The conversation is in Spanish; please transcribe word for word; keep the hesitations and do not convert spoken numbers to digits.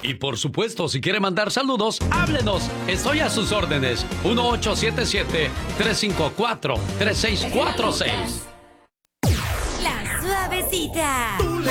Y por supuesto, si quiere mandar saludos, háblenos. Estoy a sus órdenes. uno ocho siete siete, tres cinco cuatro, tres seis cuatro seis. La Suavecita.